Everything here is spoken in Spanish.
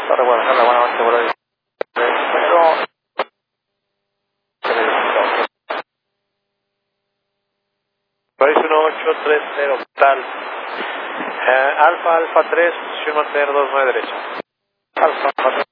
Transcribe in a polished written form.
Torre Guadalajara, buena noche, vuelo 1830, tal. Alfa 3, posición mantener 29 derecha. Alfa 3.